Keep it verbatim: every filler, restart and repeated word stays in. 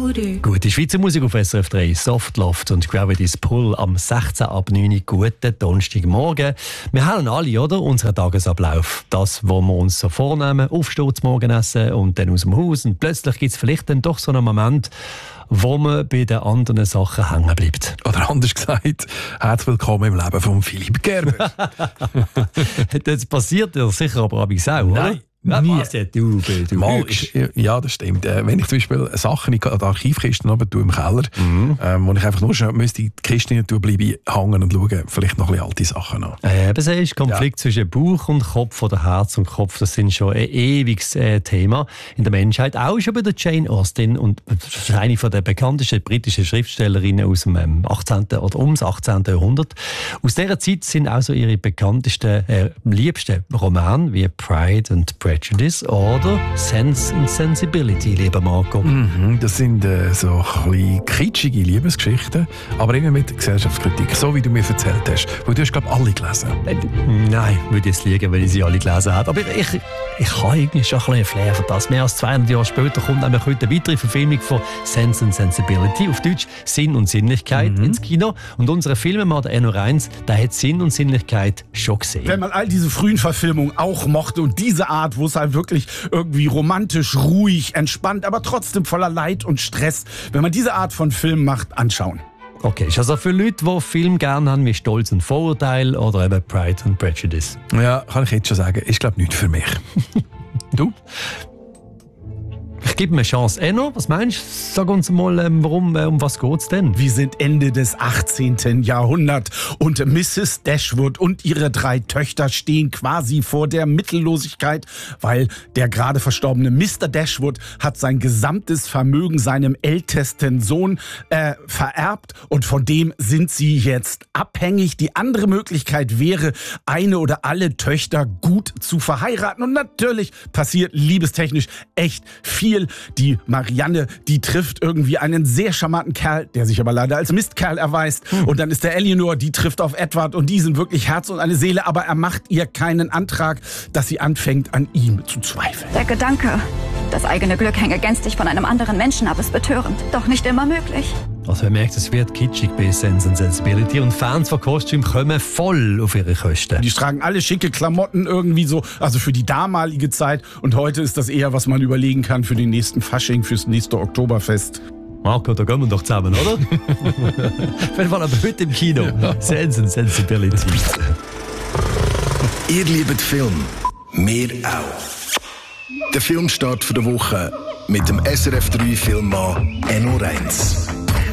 Gute Schweizer Musik auf S R F drei, Softloft und Gravity's Pull am sechzehn ab neun. Guten Donnerstagmorgen. Wir haben alle, oder? Unseren Tagesablauf. Das, was wir uns so vornehmen, aufstehen, zum Morgenessen und dann aus dem Haus. Und plötzlich gibt es vielleicht dann doch so einen Moment, wo man bei den anderen Sachen hängen bleibt. Oder anders gesagt, herzlich willkommen im Leben von Philipp Gerber. Das passiert ja sicher aber auch, oder? Nein. Ja, Nie. was, ja, du, du Mal ist, ja, das stimmt. Äh, wenn ich zum Beispiel Sachen in die Archivkisten oben tue im Keller, mhm. ähm, wo ich einfach nur schon müsste die Kiste nicht tue, bleibe ich hängen und schaue vielleicht noch ein bisschen alte Sachen an. Äh, eben, ist Konflikt ja. zwischen Bauch und Kopf oder Herz und Kopf, das sind schon ein ewiges äh, Thema in der Menschheit. Auch schon bei der Jane Austen, und das ist eine von der bekanntesten britischen Schriftstellerinnen aus dem ähm, achtzehnten oder ums achtzehnten Jahrhundert. Aus dieser Zeit sind auch so ihre bekanntesten, äh, liebsten Romane wie Pride and Prejudice oder Sense and Sensibility, lieber Marco. Mhm, das sind äh, so ein bisschen kitschige Liebesgeschichten, aber immer mit Gesellschaftskritik, so wie du mir erzählt hast. Weil du hast, glaube ich, alle gelesen. Äh, nein, würde ich jetzt liegen, weil ich sie alle gelesen habe. Aber ich, ich, ich habe irgendwie schon ein bisschen Flair für das. Mehr als zweihundert Jahre später kommt nämlich heute eine weitere Verfilmung von Sense and Sensibility, auf Deutsch Sinn und Sinnlichkeit, mhm. ins Kino. Und unser Filmemacher, der Enno Reins, der hat Sinn und Sinnlichkeit schon gesehen. Wenn man all diese frühen Verfilmungen auch mochte und diese Art, wo es halt wirklich irgendwie romantisch, ruhig, entspannt, aber trotzdem voller Leid und Stress, wenn man diese Art von Film macht, anschauen. Okay, ist also für Leute, die Film gerne haben wie Stolz und Vorurteil oder eben Pride and Prejudice? Ja, kann ich jetzt schon sagen, ist glaube ich nichts für mich. Du? Ich gebe mir eine Chance. Enno, was meinst du? Sag uns mal, ähm, warum, äh, um was geht's denn? Wir sind Ende des achtzehnten. Jahrhunderts und Misses Dashwood und ihre drei Töchter stehen quasi vor der Mittellosigkeit, weil der gerade verstorbene Mister Dashwood hat sein gesamtes Vermögen seinem ältesten Sohn äh, vererbt und von dem sind sie jetzt abhängig. Die andere Möglichkeit wäre, eine oder alle Töchter gut zu verheiraten und natürlich passiert liebestechnisch echt viel. Die Marianne, die trifft irgendwie einen sehr charmanten Kerl, der sich aber leider als Mistkerl erweist. Hm. Und dann ist der Eleanor, die trifft auf Edward und die sind wirklich Herz und eine Seele, aber er macht ihr keinen Antrag, dass sie anfängt, an ihm zu zweifeln. Der Gedanke, das eigene Glück hänge gänzlich von einem anderen Menschen ab, ist betörend. Doch nicht immer möglich. Also man merkt, es wird kitschig bei Sense and Sensibility und Fans von Kostümen kommen voll auf ihre Kosten. Die tragen alle schicke Klamotten irgendwie so, also für die damalige Zeit, und heute ist das eher, was man überlegen kann für den nächsten Fasching, fürs nächste Oktoberfest. Marco, da gehen wir doch zusammen, oder? Auf jeden Fall aber heute im Kino. Ja. Sense and Sensibility. Ihr liebt Film, wir auch. Der Filmstart der Woche mit dem S R F drei Filmmann Enno Reins.